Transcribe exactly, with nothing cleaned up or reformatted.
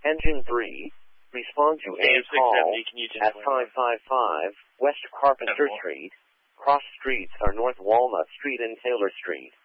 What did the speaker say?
Engine three, respond to A a M six call seventy, can you at five five five West Carpenter Seven four. Street. Cross streets are North Walnut Street and Taylor Street.